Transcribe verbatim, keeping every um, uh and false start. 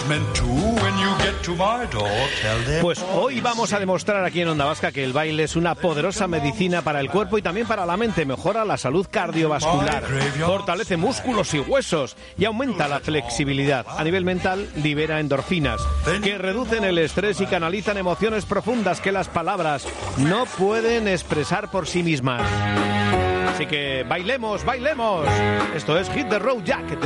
Pues hoy vamos a demostrar aquí en Onda Vasca que el baile es una poderosa medicina para el cuerpo y también para la mente. Mejora la salud cardiovascular, fortalece músculos y huesos y aumenta la flexibilidad. A nivel mental, libera endorfinas, que reducen el estrés y canalizan emociones profundas que las palabras no pueden expresar por sí mismas. Así que bailemos, bailemos. Esto es Hit the Road Jack.